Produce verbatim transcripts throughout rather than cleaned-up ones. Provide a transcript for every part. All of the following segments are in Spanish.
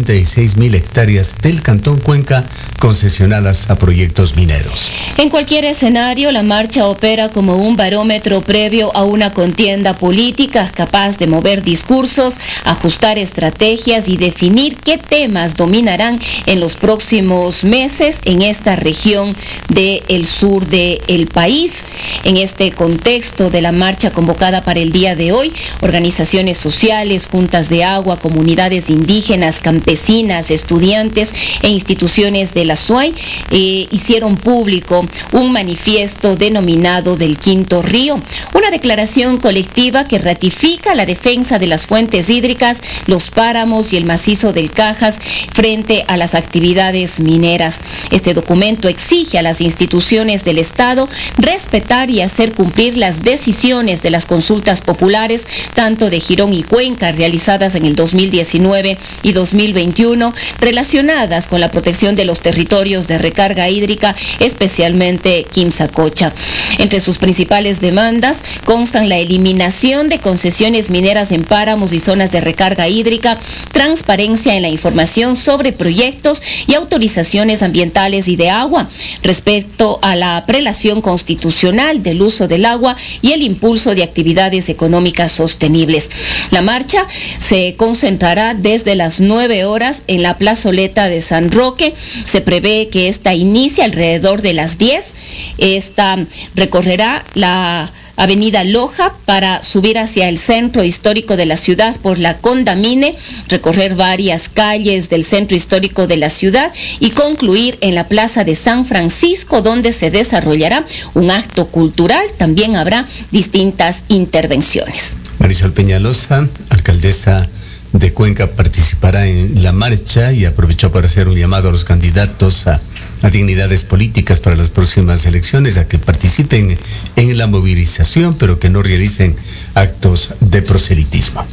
cuarenta y seis mil hectáreas del Cantón Cuenca concesionadas a proyectos mineros. En cualquier escenario, la marcha opera como un barómetro previo a una contienda política capaz de mover discursos, ajustar estrategias y definir qué temas dominarán en los próximos meses en esta región del sur del país. En este contexto de la marcha convocada para el día de hoy, organizaciones sociales, juntas de agua, comunidades indígenas, campesinas, estudiantes e instituciones de la S U A Y eh, hicieron público un manifiesto denominado del Quinto Río, una declaración colectiva que ratifica la defensa de las fuentes hídricas, los páramos y el macizo del Cajas frente a las actividades mineras. Este documento exige a las instituciones del Estado respetar y hacer cumplir las decisiones de las consultas populares, tanto de Girón y Cuenca, realizadas en el dos mil diecinueve y dos mil veintiuno, relacionadas con la protección de los territorios de recarga hídrica, especialmente Quimsacocha. Entre sus principales demandas constan la eliminación de concesiones mineras en páramos y zonas de recarga hídrica, transparencia en la información sobre proyectos y autorizaciones ambientales y de agua, respecto a la prelación constitucional del uso del agua y el impulso de actividades económicas sostenibles. La marcha se concentrará desde las nueve horas en la plazoleta de San Roque. Se prevé que esta inicie alrededor de las diez. Esta recorrerá la Avenida Loja para subir hacia el centro histórico de la ciudad por la Condamine, recorrer varias calles del centro histórico de la ciudad y concluir en la Plaza de San Francisco, donde se desarrollará un acto cultural. También habrá distintas intervenciones. Marisol Peñalosa, alcaldesa de Cuenca, participará en la marcha y aprovechó para hacer un llamado a los candidatos a, a dignidades políticas para las próximas elecciones a que participen en la movilización, pero que no realicen actos de proselitismo.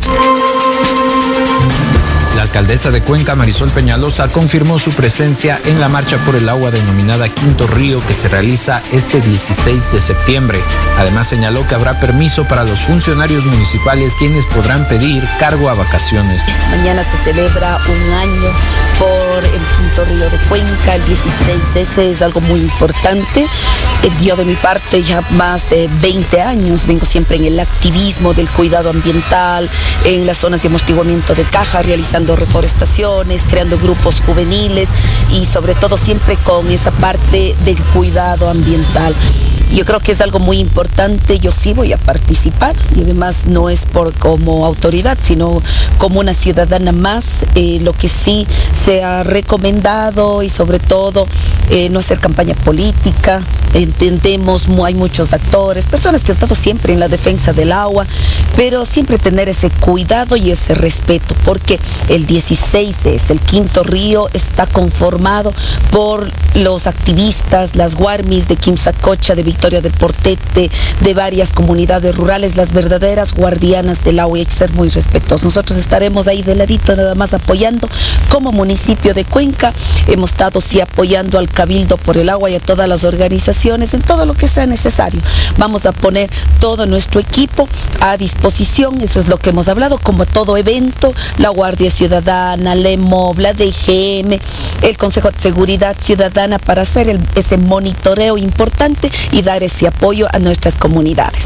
La alcaldesa de Cuenca, Marisol Peñalosa, confirmó su presencia en la marcha por el agua denominada Quinto Río, que se realiza este dieciséis de septiembre. Además, señaló que habrá permiso para los funcionarios municipales, quienes podrán pedir cargo a vacaciones. Mañana se celebra un año por el Quinto Río de Cuenca, el dieciséis. Ese es algo muy importante. Yo, de mi parte, ya más de veinte años vengo siempre en el activismo del cuidado ambiental, en las zonas de amortiguamiento de caja, realizando reforestaciones, creando grupos juveniles y sobre todo siempre con esa parte del cuidado ambiental. Yo creo que es algo muy importante. Yo sí voy a participar y además no es por como autoridad, sino como una ciudadana más. Eh, lo que sí se ha recomendado y sobre todo eh, no hacer campaña política. Entendemos, hay muchos actores, personas que han estado siempre en la defensa del agua, pero siempre tener ese cuidado y ese respeto, porque el dieciséis es el Quinto Río, está conformado por los activistas, las guarmis de Quimsacocha, de Victoria del Portete, de varias comunidades rurales, las verdaderas guardianas del agua, y hay que ser muy respetuosos. Nosotros estaremos ahí de ladito nada más apoyando. Como municipio de Cuenca hemos estado sí apoyando al Cabildo por el agua y a todas las organizaciones en todo lo que sea necesario. Vamos a poner todo nuestro equipo a disposición, eso es lo que hemos hablado, como todo evento, la Guardia Ciudadana, la EMOV, la D G M, el Consejo de Seguridad Ciudadana, para hacer el, ese monitoreo importante y dar ese apoyo a nuestras comunidades.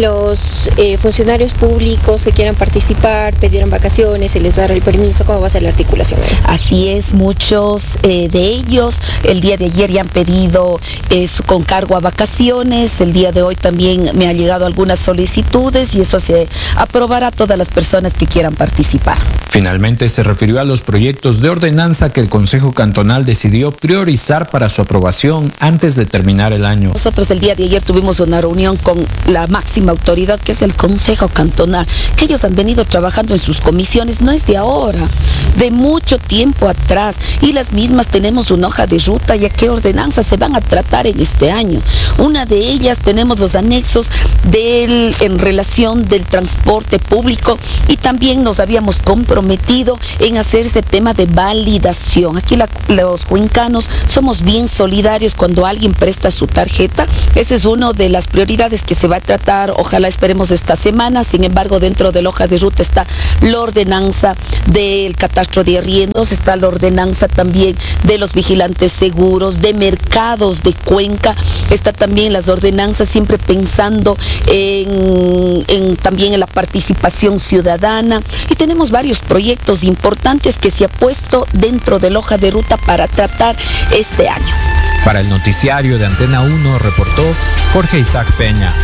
Los eh, funcionarios públicos que quieran participar, pidieron vacaciones, se les dará el permiso, ¿cómo va a ser la articulación? Así es, muchos eh, de ellos el día de ayer ya han pedido eh, su, con cargo a vacaciones. El día de hoy también me han llegado algunas solicitudes y eso se aprobará a todas las personas que quieran participar. Finalmente se refirió a los proyectos de ordenanza que el Consejo Cantonal decidió priorizar para su aprobación antes de terminar el año. Nosotros el día de ayer tuvimos una reunión con la máxima autoridad, que es el Consejo Cantonal, que ellos han venido trabajando en sus comisiones, no es de ahora, de mucho tiempo atrás, y las mismas tenemos una hoja de ruta y a qué ordenanzas se van a tratar en este año. Una de ellas tenemos los anexos del, en relación del transporte público, y también nos habíamos comprometido en hacer ese tema de validación. Aquí la, los cuencanos somos seamos bien solidarios cuando alguien presta su tarjeta. Eso es una de las prioridades que se va a tratar, ojalá esperemos esta semana. Sin embargo, dentro de la hoja de ruta está la ordenanza del catastro de arriendos, está la ordenanza también de los vigilantes seguros, de mercados de Cuenca, está también las ordenanzas siempre pensando en, en también en la participación ciudadana, y tenemos varios proyectos importantes que se ha puesto dentro de la hoja de ruta para tratar este año. Para el noticiario de Antena uno reportó Jorge Isaac Peña.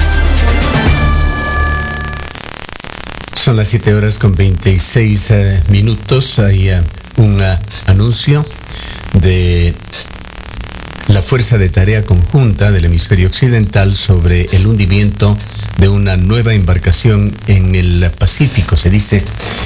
Son las siete horas con veintiséis uh, minutos. Hay uh, un uh, anuncio de la Fuerza de Tarea Conjunta del Hemisferio Occidental sobre el hundimiento de una nueva embarcación en el Pacífico. Se dice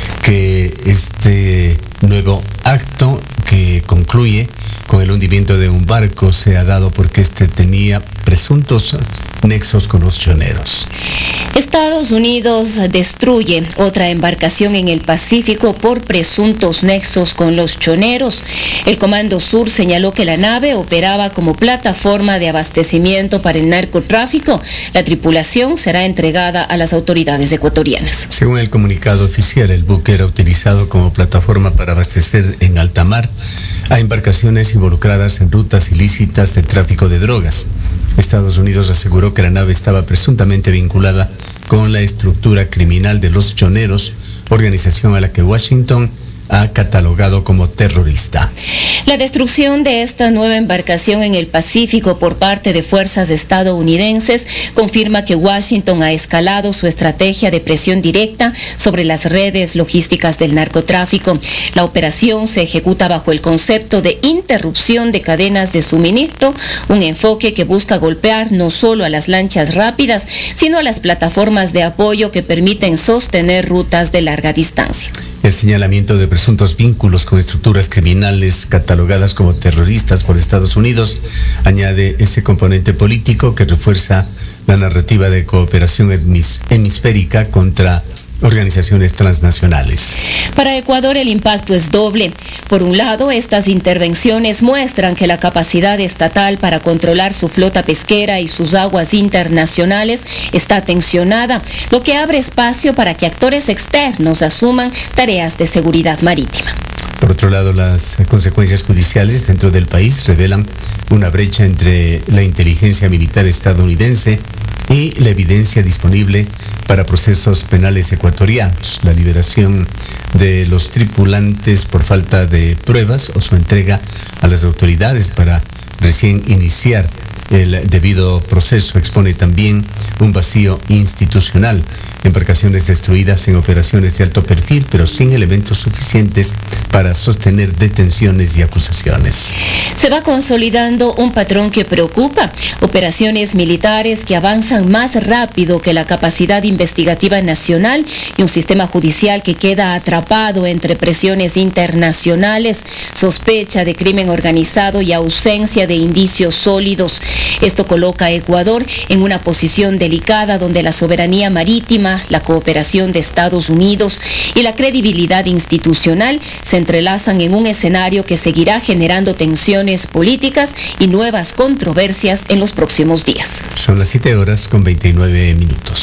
que este nuevo acto, que concluye con el hundimiento de un barco, se ha dado porque este tenía presuntos nexos con los choneros. Estados Unidos destruye otra embarcación en el Pacífico por presuntos nexos con los choneros. El Comando Sur señaló que la nave operaba como plataforma de abastecimiento para el narcotráfico. La tripulación será entregada a las autoridades ecuatorianas. Según el comunicado oficial, el buque era utilizado como plataforma para abastecer en alta mar a embarcaciones involucradas en rutas ilícitas de tráfico de drogas. Estados Unidos aseguró que la nave estaba presuntamente vinculada con la estructura criminal de los choneros, organización a la que Washington ha catalogado como terrorista. La destrucción de esta nueva embarcación en el Pacífico por parte de fuerzas estadounidenses confirma que Washington ha escalado su estrategia de presión directa sobre las redes logísticas del narcotráfico. La operación se ejecuta bajo el concepto de interrupción de cadenas de suministro, un enfoque que busca golpear no solo a las lanchas rápidas, sino a las plataformas de apoyo que permiten sostener rutas de larga distancia. El señalamiento de presuntos vínculos con estructuras criminales catalogadas como terroristas por Estados Unidos añade ese componente político que refuerza la narrativa de cooperación hemis- hemisférica contra organizaciones transnacionales. Para Ecuador el impacto es doble. Por un lado, estas intervenciones muestran que la capacidad estatal para controlar su flota pesquera y sus aguas internacionales está tensionada, lo que abre espacio para que actores externos asuman tareas de seguridad marítima. Por otro lado, las consecuencias judiciales dentro del país revelan una brecha entre la inteligencia militar estadounidense y la evidencia disponible para procesos penales ecuatorianos. La liberación de los tripulantes por falta de pruebas o su entrega a las autoridades para recién iniciar el debido proceso expone también un vacío institucional. Embarcaciones destruidas en operaciones de alto perfil, pero sin elementos suficientes para sostener detenciones y acusaciones. Se va consolidando un patrón que preocupa. Operaciones militares que avanzan más rápido que la capacidad investigativa nacional y un sistema judicial que queda atrapado entre presiones internacionales, sospecha de crimen organizado y ausencia de indicios sólidos. Esto coloca a Ecuador en una posición delicada donde la soberanía marítima, la cooperación de Estados Unidos y la credibilidad institucional se entrelazan en un escenario que seguirá generando tensiones políticas y nuevas controversias en los próximos días. Son las siete horas con veintinueve minutos.